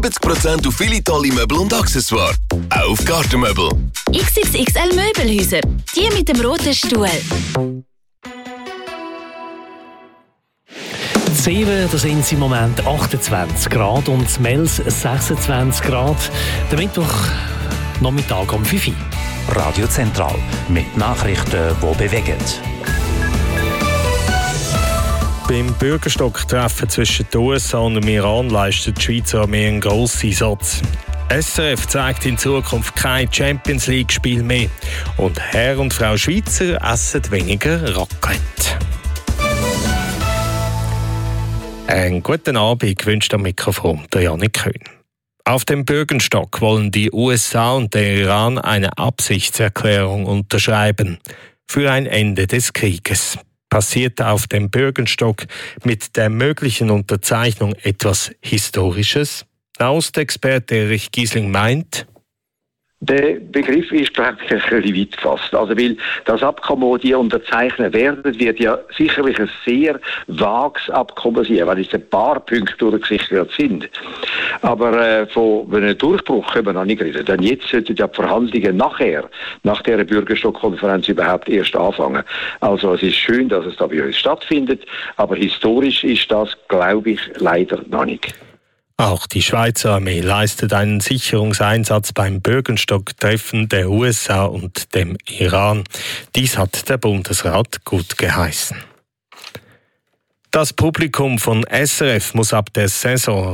70% auf viele tolle Möbel und Accessoires. Auch auf Gartenmöbel. XXXL Möbelhäuser. Die mit dem roten Stuhl. Seewen, da sind es im Moment 28 Grad und Mels 26 Grad. Der Mittwochnachmittag um 5 Uhr. Radio Zentral mit Nachrichten, die bewegen. Beim Bürgerstocktreffen zwischen den USA und dem Iran leistet die Schweizer Armee einen grossen Einsatz. SRF zeigt in Zukunft kein Champions-League-Spiel mehr. Und Herr und Frau Schweizer essen weniger Raclette. Einen guten Abend wünscht am Mikrofon der Janik Köhn. Auf dem Bürgenstock wollen die USA und der Iran eine Absichtserklärung unterschreiben für ein Ende des Krieges. Passiert auf dem Bürgenstock mit der möglichen Unterzeichnung etwas Historisches? Nahostexperte Erich Giesling meint, der Begriff ist, glaube ich, ein bisschen weit gefasst. Also, weil das Abkommen, das die unterzeichnen werden, wird ja sicherlich ein sehr vages Abkommen sein, weil es ein paar Punkte durchgesichert sind. Aber von einem Durchbruch können wir noch nicht reden. Denn jetzt sollten ja die Verhandlungen nach dieser Bürgerstockkonferenz überhaupt erst anfangen. Also es ist schön, dass es da bei uns stattfindet, aber historisch ist das, glaube ich, leider noch nicht. Auch die Schweizer Armee leistet einen Sicherungseinsatz beim Bürgenstock-Treffen der USA und dem Iran. Dies hat der Bundesrat gut geheißen. Das Publikum von SRF muss ab der Saison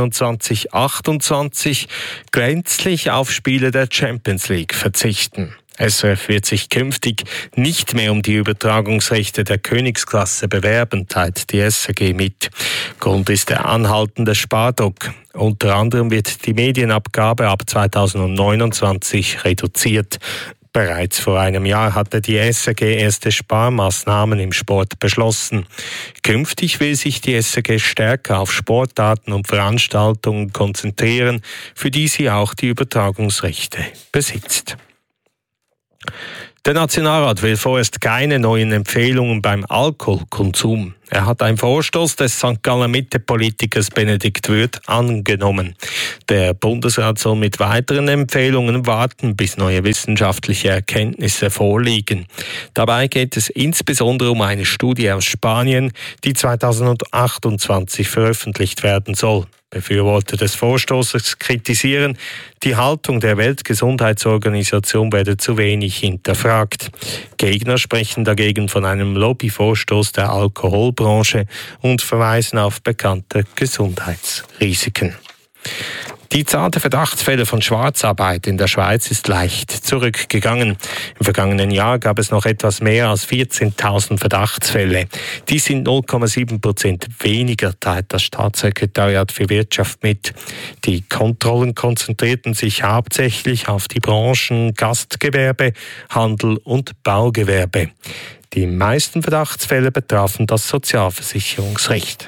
27/28 gänzlich auf Spiele der Champions League verzichten. SRF wird sich künftig nicht mehr um die Übertragungsrechte der Königsklasse bewerben, teilt die SRG mit. Grund ist der anhaltende Spardruck. Unter anderem wird die Medienabgabe ab 2029 reduziert. Bereits vor einem Jahr hatte die SRG erste Sparmaßnahmen im Sport beschlossen. Künftig will sich die SRG stärker auf Sportarten und Veranstaltungen konzentrieren, für die sie auch die Übertragungsrechte besitzt. Der Nationalrat will vorerst keine neuen Empfehlungen beim Alkoholkonsum. Er hat einen Vorstoß des St. Galler Mitte-Politikers Benedikt Würth angenommen. Der Bundesrat soll mit weiteren Empfehlungen warten, bis neue wissenschaftliche Erkenntnisse vorliegen. Dabei geht es insbesondere um eine Studie aus Spanien, die 2028 veröffentlicht werden soll. Befürworter des Vorstoßes kritisieren, die Haltung der Weltgesundheitsorganisation werde zu wenig hinterfragt. Gegner sprechen dagegen von einem Lobbyvorstoß der Alkoholbranche und verweisen auf bekannte Gesundheitsrisiken. Die Zahl der Verdachtsfälle von Schwarzarbeit in der Schweiz ist leicht zurückgegangen. Im vergangenen Jahr gab es noch etwas mehr als 14.000 Verdachtsfälle. Dies sind 0,7% weniger, teilt das Staatssekretariat für Wirtschaft mit. Die Kontrollen konzentrierten sich hauptsächlich auf die Branchen Gastgewerbe, Handel und Baugewerbe. Die meisten Verdachtsfälle betrafen das Sozialversicherungsrecht.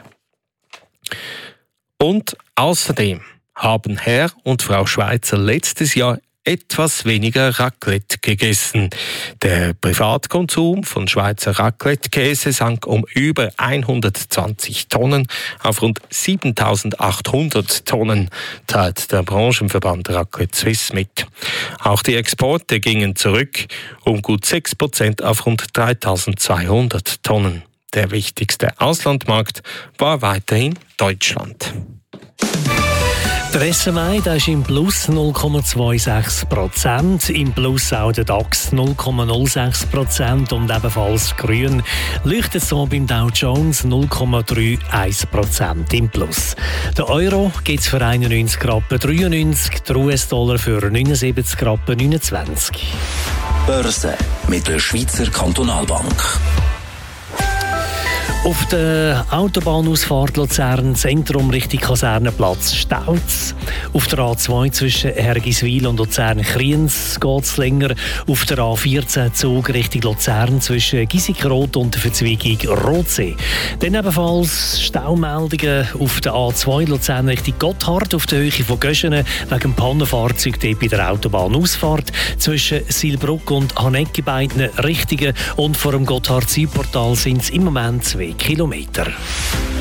Und außerdem haben Herr und Frau Schweizer letztes Jahr etwas weniger Raclette gegessen. Der Privatkonsum von Schweizer Raclette-Käse sank um über 120 Tonnen auf rund 7.800 Tonnen, teilt der Branchenverband Raclette Suisse mit. Auch die Exporte gingen zurück um gut 6% auf rund 3.200 Tonnen. Der wichtigste Auslandmarkt war weiterhin Deutschland. Der SMI ist im Plus 0,26%, im Plus auch der DAX 0,06% und ebenfalls grün leuchtet so beim Dow Jones 0,31% im Plus. Der Euro gibt es für 91,93 Rappen, der US-Dollar für 79,29 Rappen. Börse mit der Schweizer Kantonalbank. Auf der Autobahnausfahrt Luzern Zentrum Richtung Kasernenplatz staut's. Auf der A2 zwischen Hergiswil und Luzern-Kriens geht's länger. Auf der A14 Zug Richtung Luzern zwischen Giesickroth und der Verzweigung Rotsee. Dann ebenfalls Staumeldungen auf der A2 Luzern Richtung Gotthard auf der Höhe von Göschenen wegen dem Pannenfahrzeug bei der Autobahnausfahrt zwischen Silbruck und Hanegg beiden Richtungen und vor dem Gotthard-Südportal sind es im Moment 2 Kilometer.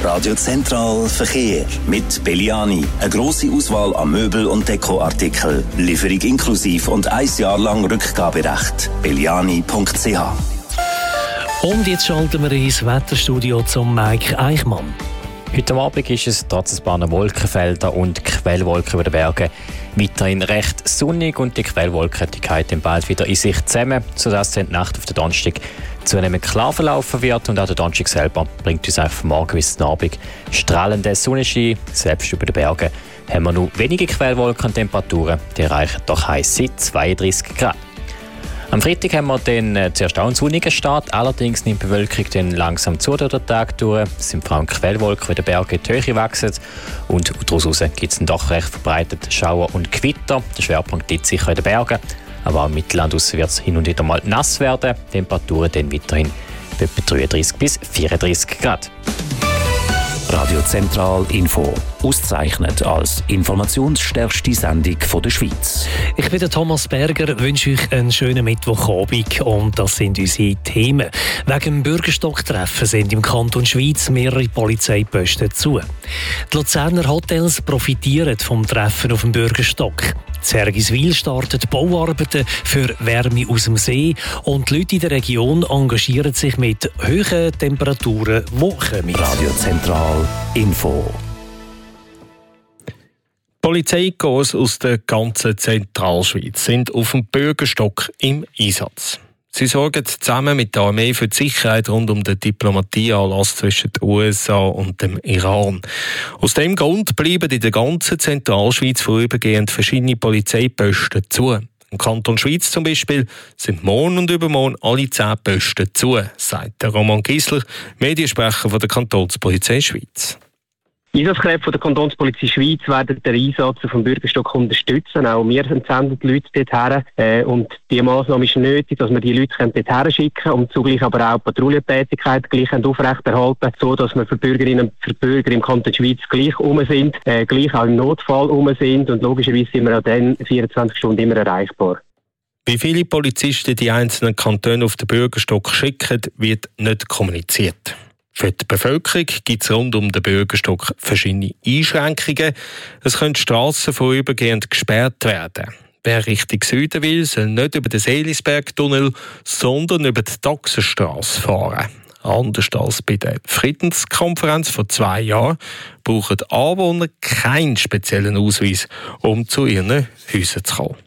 Radio Zentral Verkehr mit Belliani. Eine grosse Auswahl an Möbel- und Dekoartikeln. Lieferung inklusiv und 1 Jahr lang Rückgaberecht. Belliani.ch. Und jetzt schalten wir ins Wetterstudio zum Mike Eichmann. Heute Abend ist es trotz ein paar Wolkenfelder und Quellwolken über den Bergen weiterhin recht sonnig und die Quellwolken gehen bald wieder in sich zusammen, sodass die Nacht auf den Donnerstag zunehmend klar verlaufen wird und auch der Donnerstag selber bringt uns von morgen bis zum Abend strahlenden Sonnenschein. Selbst über den Bergen haben wir noch wenige Quellwolken und Temperaturen, die erreichen doch heiß 32 Grad. Am Freitag haben wir dann zuerst auch einen sonnigen Start, allerdings nimmt die Bewölkung dann langsam zu durch den Tag durch. Es sind vor allem Quellwolken, die den Bergen in die Höhe wachsen und daraus gibt es dann doch recht verbreitet Schauer und Gewitter. Der Schwerpunkt liegt sicher in den Bergen, aber auch im Mittelland wird es hin und wieder mal nass werden. Temperaturen dann weiterhin etwa 33 bis 34 Grad. Radio Zentral Info. Ausgezeichnet als informationsstärkste Sendung der Schweiz. Ich bin der Thomas Berger, wünsche euch einen schönen Mittwochabend und das sind unsere Themen. Wegen dem Bürgerstocktreffen sind im Kanton Schweiz mehrere Polizeiposten zu. Die Luzerner Hotels profitieren vom Treffen auf dem Bürgerstock. In Hergiswil startet Bauarbeiten für Wärme aus dem See und die Leute in der Region engagieren sich mit hohen Temperaturen, die kommen. Radio Zentral Info. Polizeikorps aus der ganzen Zentralschweiz sind auf dem Bürgerstock im Einsatz. Sie sorgen zusammen mit der Armee für die Sicherheit rund um den Diplomatieanlass zwischen den USA und dem Iran. Aus dem Grund bleiben in der ganzen Zentralschweiz vorübergehend verschiedene Polizeiposten zu. Im Kanton Schweiz zum Beispiel sind morgen und übermorgen alle 10 Posten zu, sagt der Roman Gisler, Mediensprecher von der Kantonspolizei Schweiz. Einsatzkräfte der Kantonspolizei Schweiz werden den Einsatz auf dem Bürgerstock unterstützen. Auch wir entsenden die Leute dorthin. Und diese Massnahme ist nötig, dass wir die Leute dorthin schicken können und zugleich aber auch Patrouillentätigkeit gleich aufrechterhalten, so dass wir für Bürgerinnen und Bürger im Kanton Schweiz gleich sind, gleich auch im Notfall sind und logischerweise sind wir auch dann 24 Stunden immer erreichbar. Wie viele Polizisten die einzelnen Kantone auf den Bürgerstock schicken, wird nicht kommuniziert. Für die Bevölkerung gibt es rund um den Bürgerstock verschiedene Einschränkungen. Es können Strassen vorübergehend gesperrt werden. Wer Richtung Süden will, soll nicht über den Seelisbergtunnel, sondern über die Taxenstrasse fahren. Anders als bei der Friedenskonferenz vor 2 Jahren brauchen Anwohner keinen speziellen Ausweis, um zu ihren Häusern zu kommen.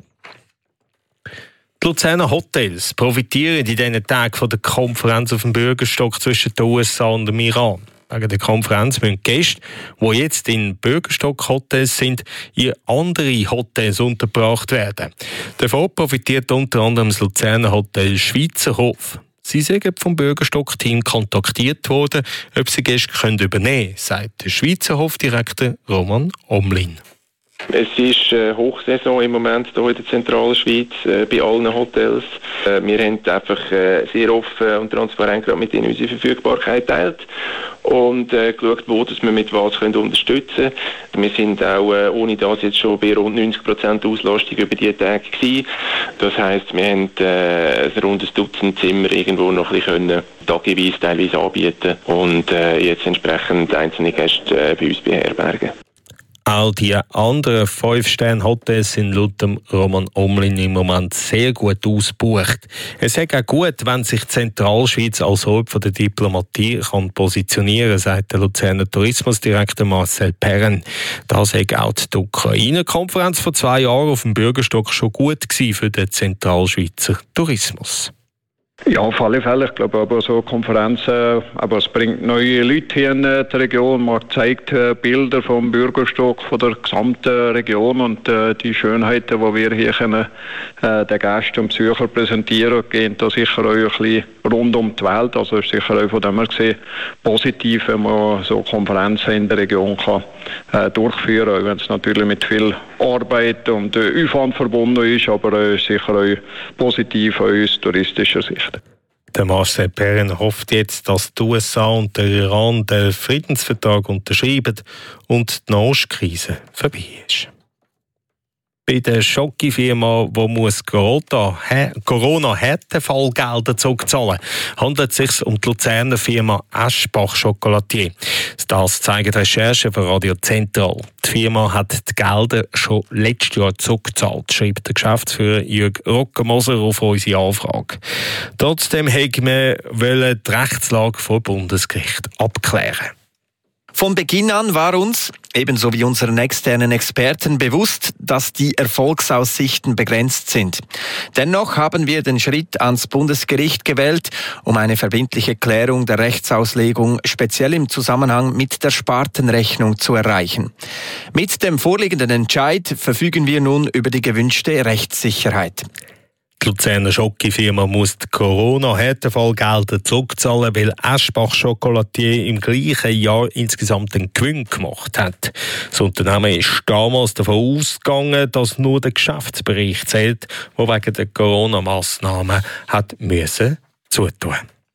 Die Luzerner Hotels profitieren in diesen Tagen von der Konferenz auf dem Bürgerstock zwischen den USA und dem Iran. Wegen der Konferenz müssen Gäste, die jetzt in Bürgerstock-Hotels sind, in andere Hotels untergebracht werden. Davon profitiert unter anderem das Luzerner Hotel Schweizerhof. Sie sind vom Bürgerstock-Team kontaktiert worden, ob sie Gäste übernehmen können, sagt der Schweizerhof-Direktor Roman Omlin. Es ist Hochsaison im Moment hier in der Zentralschweiz bei allen Hotels. Wir haben einfach sehr offen und transparent gerade mit ihnen unsere Verfügbarkeit geteilt und geschaut, wo dass wir mit was unterstützen können. Wir sind auch ohne das jetzt schon bei rund 90% Auslastung über die Tage gewesen. Das heisst, wir haben rund ein Dutzend Zimmer irgendwo noch ein bisschen tageweise teilweise anbieten und jetzt entsprechend einzelne Gäste bei uns beherbergen. All die anderen 5-Sterne-Hotels sind laut dem Roman Omlin im Moment sehr gut ausgebucht. Es ist auch gut, wenn sich die Zentralschweiz als Ort der Diplomatie kann positionieren, sagt der Luzerner Tourismusdirektor Marcel Perren. Das hat auch die Ukraine-Konferenz vor 2 Jahren auf dem Bürgerstock schon gut gewesen für den Zentralschweizer Tourismus. Ja, auf alle Fälle. Ich glaube aber so Konferenzen, aber es bringt neue Leute hier in die Region. Man zeigt Bilder vom Bürgerstock, von der gesamten Region und die Schönheiten, die wir hier können, den Gästen und Besuchern präsentieren, gehen da sicher auch ein bisschen rund um die Welt. Also ist sicher auch von dem her gesehen positiv, wenn man so Konferenzen in der Region kann durchführen, auch wenn es natürlich mit viel Arbeit und Aufwand verbunden ist, aber sicher auch positiv aus touristischer Sicht. Der Marcel Perren hofft jetzt, dass die USA und der Iran den Friedensvertrag unterschreiben und die Nahostkrise vorbei ist. Bei der Schokofirma, die Corona-Härtefallgelder zurückzahlen muss, handelt es sich um die Luzerner Firma Eschbach Chocolatier. Das zeigen Recherchen von Radio Zentral. Die Firma hat die Gelder schon letztes Jahr zurückgezahlt, schreibt der Geschäftsführer Jürg Rockermoser auf unsere Anfrage. Trotzdem wollten wir die Rechtslage vor Bundesgericht abklären. Von Beginn an war uns, ebenso wie unseren externen Experten, bewusst, dass die Erfolgsaussichten begrenzt sind. Dennoch haben wir den Schritt ans Bundesgericht gewählt, um eine verbindliche Klärung der Rechtsauslegung speziell im Zusammenhang mit der Spartenrechnung zu erreichen. Mit dem vorliegenden Entscheid verfügen wir nun über die gewünschte Rechtssicherheit. Die Luzerner Schokofirma muss die Corona-Härtefallgelder zurückzahlen, weil Eschbach Chocolatier im gleichen Jahr insgesamt einen Gewinn gemacht hat. Das Unternehmen ist damals davon ausgegangen, dass nur der Geschäftsbereich zählt, der wegen der Corona-Massnahmen hat zutun.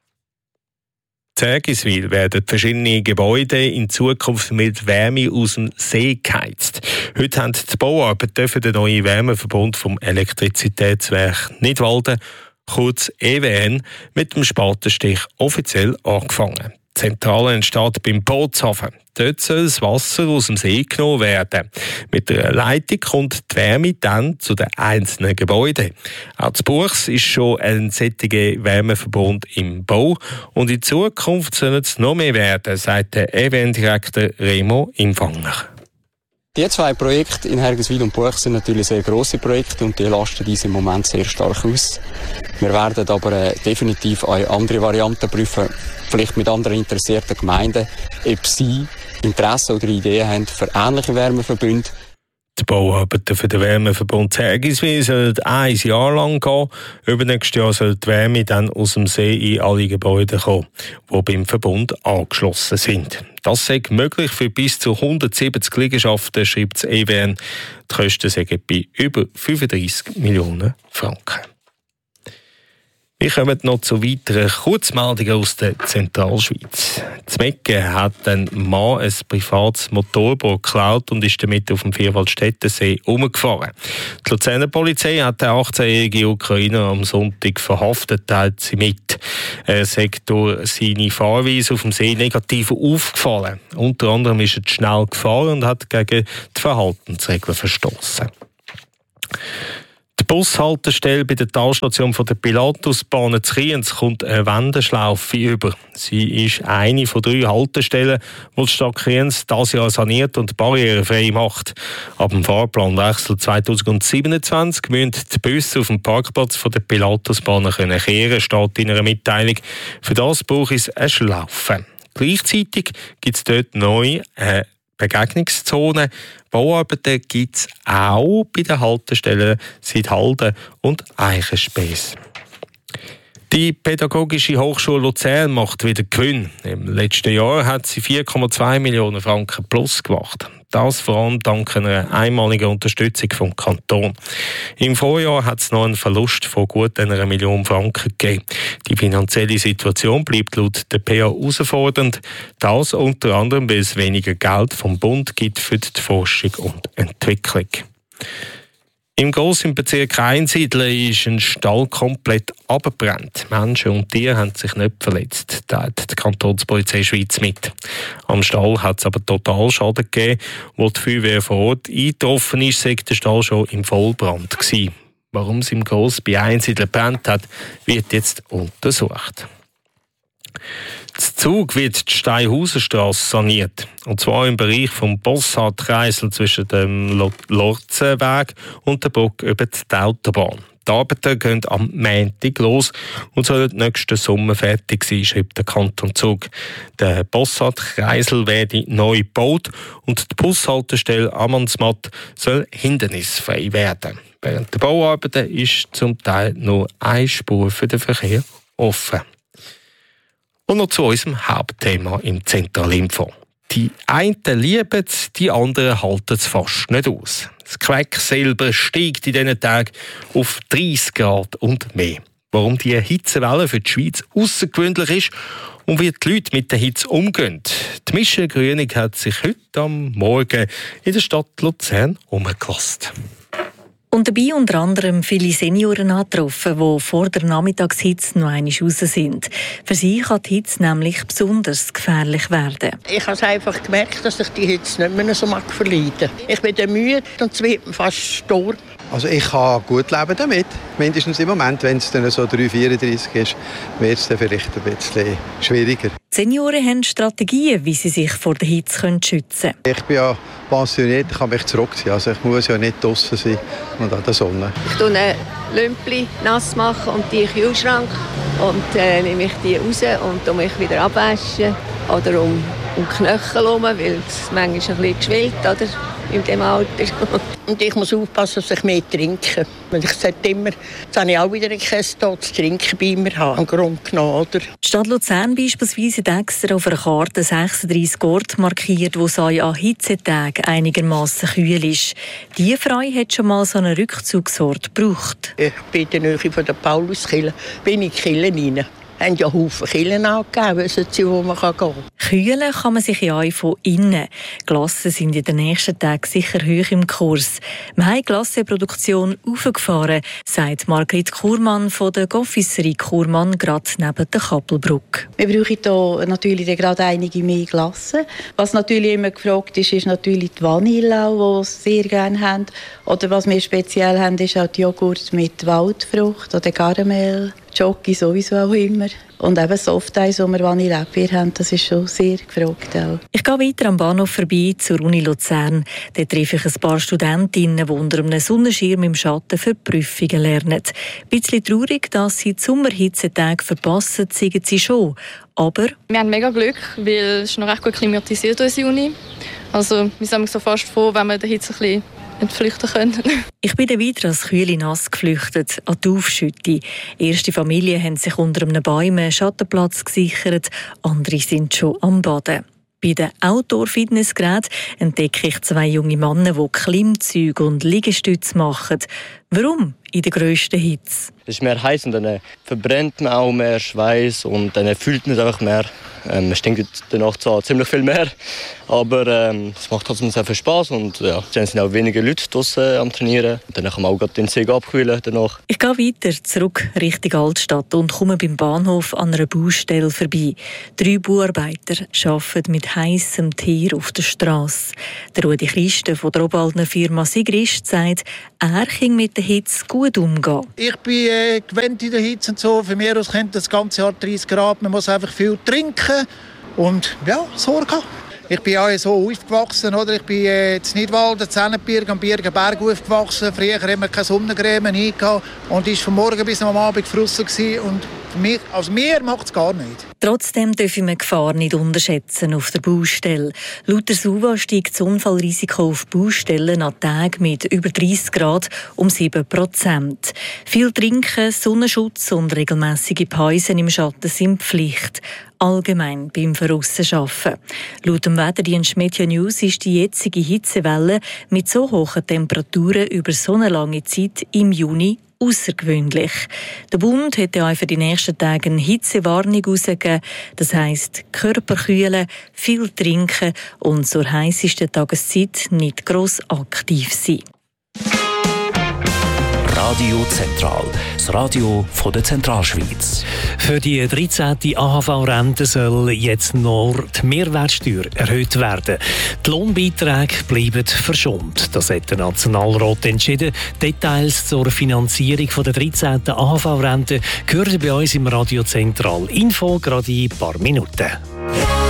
In Zergiswil werden verschiedene Gebäude in Zukunft mit Wärme aus dem See geheizt. Heute haben die Bauarbeiten für den neuen Wärmeverbund vom Elektrizitätswerk Nidwalden, kurz EWN, mit dem Spatenstich offiziell angefangen. Die Zentrale entsteht beim Bootshafen. Dort soll das Wasser aus dem See genommen werden. Mit der Leitung kommt die Wärme dann zu den einzelnen Gebäuden. Auch zu Buchs ist schon ein solcher Wärmeverbund im Bau. Und in Zukunft sollen es noch mehr werden, sagt der EWN-Direktor Remo Imfanger. Die zwei Projekte in Hergiswil und Buchs sind natürlich sehr grosse Projekte und die lasten uns im Moment sehr stark aus. Wir werden aber definitiv auch andere Varianten prüfen, vielleicht mit anderen interessierten Gemeinden, ob sie Interesse oder Ideen haben für ähnliche Wärmeverbünde. Die Bauarbeiten für den Wärmeverbund Hergiswil sollen 1 Jahr lang gehen. Übernächstes Jahr soll die Wärme dann aus dem See in alle Gebäude kommen, die beim Verbund angeschlossen sind. Das sei möglich für bis zu 170 Liegenschaften, schreibt das EWN. Die Kosten seien bei über 35 Millionen Franken. Wir kommen noch zu weiteren Kurzmeldungen aus der Zentralschweiz. In Mecken hat ein Mann ein privates Motorboot geklaut und ist damit auf dem Vierwaldstättensee umgefahren. Die Luzerner Polizei hat den 18-jährigen Ukrainer am Sonntag verhaftet, teilt sie mit. Er sei durch seine Fahrweise auf dem See negativ aufgefallen. Unter anderem ist er zu schnell gefahren und hat gegen die Verhaltensregeln verstoßen. Die Bushaltestelle bei der Talstation von der Pilatusbahn in Kriens kommt eine Wendeschlaufe über. Sie ist eine von 3 Haltestellen, die die Stadt Kriens dieses Jahr saniert und barrierefrei macht. Ab dem Fahrplanwechsel 2027 müssen die Busse auf dem Parkplatz von der Pilatusbahn kehren können, steht in einer Mitteilung. Für das braucht es eine Schlaufe. Gleichzeitig gibt es dort neu eine Begegnungszonen. Bauarbeiten gibt es auch bei den Haltestellen Sidhalden und Eichenspäß. Die Pädagogische Hochschule Luzern macht wieder Gewinn. Im letzten Jahr hat sie 4,2 Millionen Franken plus gemacht. Das vor allem dank einer einmaligen Unterstützung vom Kanton. Im Vorjahr hat es noch einen Verlust von gut 1 Million Franken gegeben. Die finanzielle Situation bleibt laut der PH herausfordernd. Das unter anderem, weil es weniger Geld vom Bund gibt für die Forschung und Entwicklung. Im grossen Bezirk Einsiedeln ist ein Stall komplett abgebrannt. Menschen und Tiere haben sich nicht verletzt, teilt die Kantonspolizei Schweiz mit. Am Stall hat es aber Totalschaden gegeben. Wo die Feuerwehr vor Ort eingetroffen ist, sei der Stall schon im Vollbrand gewesen. Warum es im Gross bei Einsiedeln gebrannt hat, wird jetzt untersucht. Das Zug wird die Steinhausenstrasse saniert. Und zwar im Bereich vom Bossard-Kreisel zwischen dem Lorzenweg und der Brücke über die Autobahn. Die Arbeiten gehen am Montag los und sollen nächsten Sommer fertig sein, schreibt der Kanton Zug. Der Bossard-Kreisel werde neu gebaut und die Bushaltestelle Amannsmatt soll hindernisfrei werden. Während der Bauarbeiten ist zum Teil nur eine Spur für den Verkehr offen. Und noch zu unserem Hauptthema im Zentralinfo. Die einen lieben es, die anderen halten es fast nicht aus. Das Quecksilber steigt in diesen Tagen auf 30 Grad und mehr. Warum die Hitzewelle für die Schweiz außergewöhnlich ist und wie die Leute mit der Hitze umgehen. Die Michelle Grünig hat sich heute am Morgen in der Stadt Luzern umgelassen. Und dabei unter anderem viele Senioren angetroffen, die vor der Nachmittagshitze noch einmal raus sind. Für sie kann die Hitze nämlich besonders gefährlich werden. Ich habe einfach gemerkt, dass ich die Hitze nicht mehr so verleiden mag. Ich bin dann müde und es wird mir fast Sturm. Also ich kann gut leben damit. Mindestens im Moment, wenn es dann so 3,34 ist, wird es dann vielleicht ein bisschen schwieriger. Die Senioren haben Strategien, wie sie sich vor der Hitze schützen können. Ich bin ja pensioniert, ich kann mich zurückziehen. Also ich muss ja nicht draussen sein und an der Sonne. Ich tue ein Lümpli nass machen und die in den Kühlschrank und nehme ich die raus und mich wieder abwaschen oder um die Knöchel herum, weil es manchmal ein bisschen geschwillt, oder? In diesem Alter. Und ich muss aufpassen, dass ich mehr trinke. Ich sollte immer, jetzt habe ich auch wieder ein Käse zu trinken bei mir haben, im Grunde genommen, oder? Die Stadt Luzern beispielsweise hat extra auf einer Karte 36 Orte markiert, wo es an Hitzetagen einigermaßen kühl ist. Diese Frau hat schon mal so einen Rückzugsort gebraucht. Ich bin in der Nähe von der Pauluskirche, bin in die Kirche rein. Es haben ja Haufen Kirchen angegeben, wo man gehen kann. Kühlen kann man sich ja auch von innen. Glassen sind in den nächsten Tagen sicher hoch im Kurs. Wir haben die Glassenproduktion aufgefahren, sagt Margrit Kurmann von der Confiserie Kurmann, gerade neben der Kappelbrücke. Wir brauchen hier natürlich gerade einige mehr Glassen. Was natürlich immer gefragt ist, ist natürlich die Vanille, die sie sehr gerne haben. Oder was wir speziell haben, ist auch die Joghurt mit Waldfrucht oder Karamell. Jockey sowieso auch immer. Und eben Softeis, wo wir Vanillebier haben, das ist schon sehr gefragt auch. Ich gehe weiter am Bahnhof vorbei zur Uni Luzern. Dort treffe ich ein paar Studentinnen, die unter einem Sonnenschirm im Schatten für Prüfungen lernen. Ein bisschen traurig, dass sie die Sommerhitzetage verpassen, sagen sie schon. Aber wir haben mega Glück, weil es ist noch recht gut klimatisiert, unsere Uni. Also wir sind so fast froh, wenn wir der Hitze ein bisschen entflüchten können. Ich bin dann weiter als Kühle nass geflüchtet, an die Aufschütte. Erste Familien haben sich unter einem Baum einen Schattenplatz gesichert, andere sind schon am Baden. Bei den Outdoor-Fitnessgeräten entdecke ich 2 junge Männer, die Klimmzüge und Liegestütze machen. Warum in der grössten Hitze? Es ist mehr heiß und dann verbrennt man auch mehr Schweiß und dann fühlt man es einfach mehr. Es stinkt danach zwar ziemlich viel mehr, aber es macht trotzdem sehr viel Spaß und ja, dann sind auch weniger Leute draussen am Trainieren. Dann kann man auch den See abkühlen danach. Ich gehe weiter zurück Richtung Altstadt und komme beim Bahnhof an einer Baustelle vorbei. 3 Bauarbeiter arbeiten mit heissem Teer auf der Strasse. Der Rudi Christen von der Obwaldner Firma Sigrist sagt, er kann mit der Hitze gut umgehen. Ich bin gewöhnt in der Hitze und so. Für mich kennt das ganze Jahr 30 Grad. Man muss einfach viel trinken und ja, Sorge haben. Ich bin auch so aufgewachsen, oder? Ich bin in Nidwalden, Zennenberg, am Birgenberg aufgewachsen. Früher haben wir keine Sonnencreme gehabt und ich war von morgen bis am Abend gefrossen und für mich, also mir macht es gar nicht. Trotzdem dürfen wir die Gefahr nicht unterschätzen auf der Baustelle. Laut der SUVA steigt das Unfallrisiko auf Baustellen an Tagen mit über 30 Grad um 7%. Viel Trinken, Sonnenschutz und regelmäßige Pausen im Schatten sind Pflicht. Allgemein beim Verraussen-Arbeiten. Laut dem Wetterdienst Meteo News ist die jetzige Hitzewelle mit so hohen Temperaturen über so eine lange Zeit im Juni außergewöhnlich. Der Bund hätte auch für die nächsten Tage eine Hitzewarnung herausgegeben. Das heisst, Körper kühlen, viel trinken und zur heissesten Tageszeit nicht gross aktiv sein. Radio Zentral, das Radio von der Zentralschweiz. Für die 13. AHV-Rente soll jetzt noch die Mehrwertsteuer erhöht werden. Die Lohnbeiträge bleiben verschont. Das hat der Nationalrat entschieden. Details zur Finanzierung der 13. AHV-Rente hören bei uns im Radio Zentral. Info gerade in ein paar Minuten.